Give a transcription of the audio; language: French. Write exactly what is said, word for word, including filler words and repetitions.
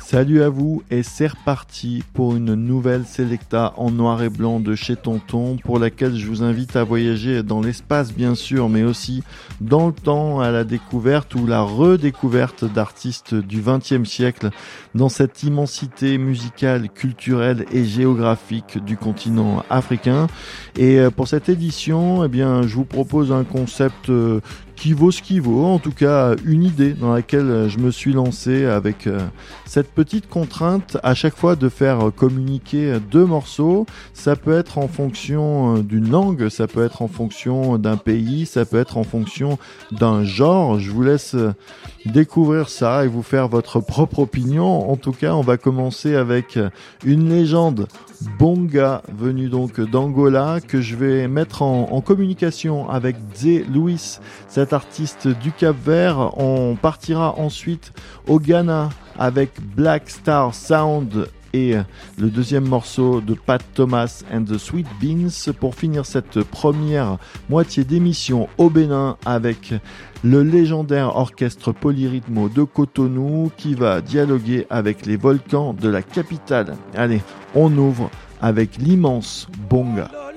Salut à vous et c'est reparti pour une nouvelle Selecta en noir et blanc de chez Tonton pour laquelle je vous invite à voyager dans l'espace bien sûr mais aussi dans le temps à la découverte ou la redécouverte d'artistes du vingtième siècle dans cette immensité musicale, culturelle et géographique du continent africain. Et pour cette édition, eh bien, je vous propose un concept qui vaut ce qui vaut, en tout cas une idée dans laquelle je me suis lancé avec euh, cette petite contrainte à chaque fois de faire communiquer deux morceaux. Ça peut être en fonction d'une langue, ça peut être en fonction d'un pays, ça peut être en fonction d'un genre. Je vous laisse découvrir ça et vous faire votre propre opinion. En tout cas, on va commencer avec une légende, Bonga, venu donc d'Angola, que je vais mettre en, en communication avec Zé Louis, cet artiste du Cap-Vert. On partira ensuite au Ghana avec Black Star Sound et le deuxième morceau de Pat Thomas and the Sweet Beans pour finir cette première moitié d'émission au Bénin avec le légendaire orchestre Polyrythmo de Cotonou qui va dialoguer avec les volcans de la capitale. Allez, on ouvre avec l'immense Bonga.